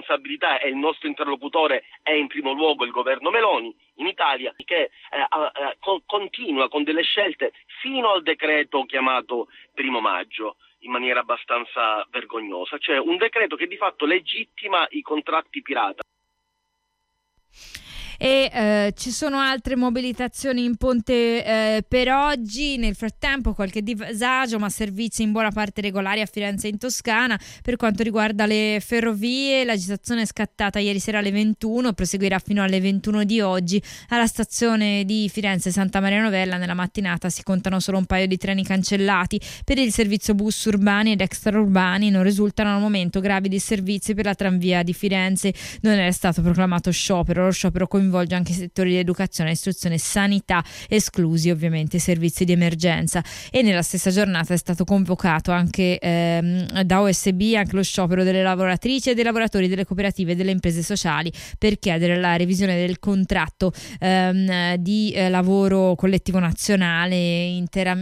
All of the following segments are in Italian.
responsabilità e il nostro interlocutore è in primo luogo il governo Meloni in Italia, che continua con delle scelte fino al decreto chiamato 1° maggio in maniera abbastanza vergognosa, cioè un decreto che di fatto legittima i contratti pirata. E ci sono altre mobilitazioni in ponte per oggi. Nel frattempo qualche disagio, ma servizi in buona parte regolari a Firenze e in Toscana. Per quanto riguarda le ferrovie, l'agitazione è scattata ieri sera alle 21, proseguirà fino alle 21 di oggi. Alla stazione di Firenze Santa Maria Novella nella mattinata si contano solo un paio di treni cancellati. Per il servizio bus urbani ed extraurbani non risultano al momento gravi disservizi per la tranvia di Firenze. Non è stato proclamato sciopero. Lo sciopero coinvolge anche i settori di educazione, istruzione e sanità, esclusi ovviamente i servizi di emergenza. E nella stessa giornata è stato convocato anche da OSB anche lo sciopero delle lavoratrici e dei lavoratori delle cooperative e delle imprese sociali per chiedere la revisione del contratto di lavoro collettivo nazionale,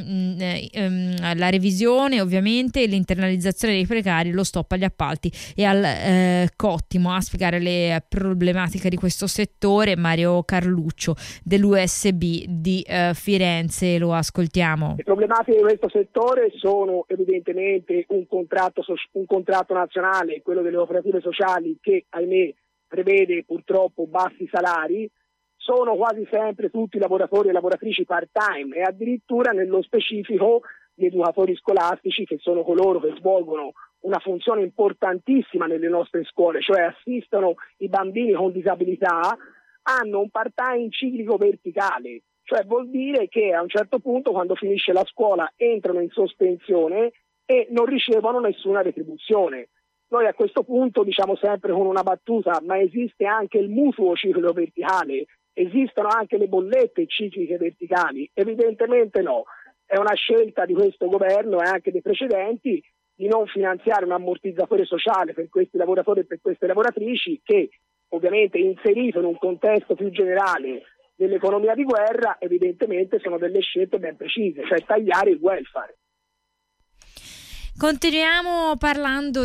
la revisione ovviamente, l'internalizzazione dei precari, lo stop agli appalti e al cottimo. A spiegare le problematiche di questo settore Mario Carluccio dell'USB di Firenze, lo ascoltiamo. Le problematiche di questo settore sono evidentemente un contratto nazionale, quello delle cooperative sociali, che ahimè prevede purtroppo bassi salari. Sono quasi sempre tutti lavoratori e lavoratrici part-time e addirittura nello specifico gli educatori scolastici, che sono coloro che svolgono una funzione importantissima nelle nostre scuole, cioè assistono i bambini con disabilità, hanno un part-time ciclico verticale, cioè vuol dire che a un certo punto, quando finisce la scuola, entrano in sospensione e non ricevono nessuna retribuzione. Noi a questo punto diciamo sempre con una battuta: ma esiste anche il mutuo ciclo verticale? Esistono anche le bollette cicliche verticali? Evidentemente no. È una scelta di questo governo e anche dei precedenti di non finanziare un ammortizzatore sociale per questi lavoratori e per queste lavoratrici, che ovviamente inserito in un contesto più generale dell'economia di guerra, evidentemente sono delle scelte ben precise, cioè tagliare il welfare. Continuiamo parlando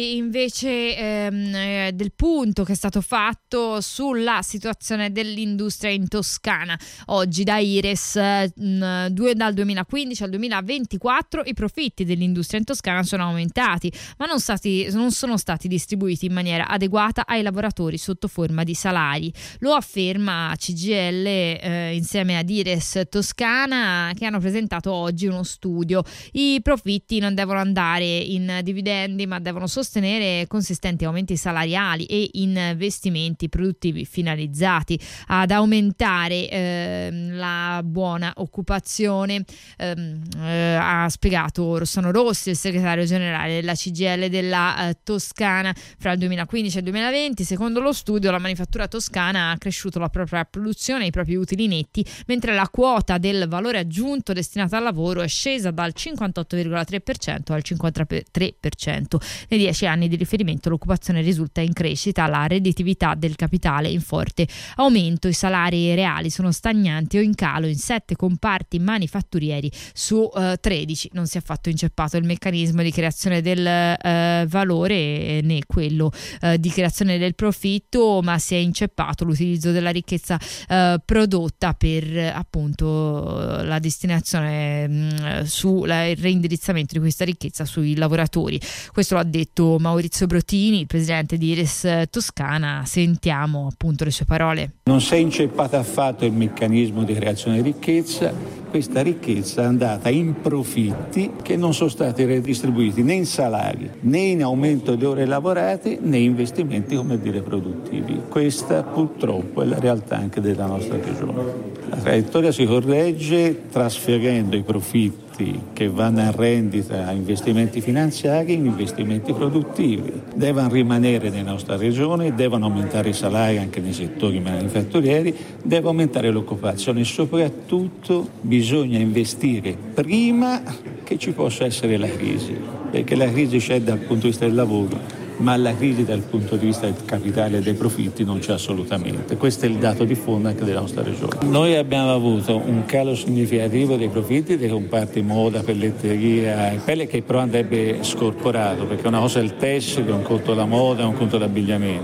invece del punto che è stato fatto sulla situazione dell'industria in Toscana. Oggi da Ires dal 2015 al 2024 i profitti dell'industria in Toscana sono aumentati, ma non sono stati distribuiti in maniera adeguata ai lavoratori sotto forma di salari. Lo afferma CGIL insieme ad Ires Toscana, che hanno presentato oggi uno studio. I profitti non devono andare in dividendi, ma devono sostenere consistenti aumenti salariali e investimenti produttivi finalizzati ad aumentare la buona occupazione, ha spiegato Rossano Rossi, il segretario generale della CGIL della Toscana. Fra il 2015 e il 2020, secondo lo studio, la manifattura toscana ha cresciuto la propria produzione e i propri utili netti, mentre la quota del valore aggiunto destinata al lavoro è scesa dal 58,3% al 53%. Nei 10 anni di riferimento l'occupazione risulta in crescita, la redditività del capitale in forte aumento, i salari reali sono stagnanti o in calo in 7 comparti manifatturieri su 13. Non si è affatto inceppato il meccanismo di creazione del valore né quello di creazione del profitto, ma si è inceppato l'utilizzo della ricchezza prodotta per appunto la destinazione sul reindirizzamento di questa ricchezza sui lavoratori. Questo lo ha detto Maurizio Brotini, il presidente di Ires Toscana. Sentiamo appunto le sue parole. Non si è inceppato affatto il meccanismo di creazione di ricchezza. Questa ricchezza è andata in profitti che non sono stati redistribuiti né in salari, né in aumento di ore lavorate, né in investimenti, come dire, produttivi. Questa purtroppo è la realtà anche della nostra regione. La traiettoria si corregge trasferendo i profitti che vanno a rendita a investimenti finanziari in investimenti produttivi. Devono rimanere nella nostra regione, devono aumentare i salari anche nei settori manifatturieri, deve aumentare l'occupazione e soprattutto bisogna investire prima che ci possa essere la crisi, perché la crisi c'è dal punto di vista del lavoro, ma la crisi dal punto di vista del capitale e dei profitti non c'è assolutamente. Questo è il dato di fondo anche della nostra regione. Noi abbiamo avuto un calo significativo dei profitti dei comparti moda, pelletteria e pelle, che però andrebbe scorporato, perché una cosa è il tessile, un conto la moda, un conto l'abbigliamento.